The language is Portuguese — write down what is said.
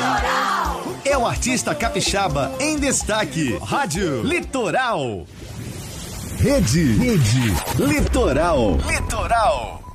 É o artista capixaba em destaque. Rádio Litoral. Rede Litoral.